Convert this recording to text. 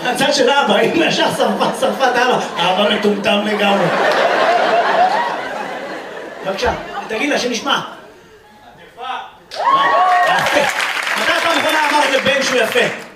הצד של אבא, אמא ישר שרפת אבא. אבא מטומטם לגמרי. בבקשה, תגיד לה שנשמע. יפה. מתי פעם אחרונה אמרת לבן שהוא יפה?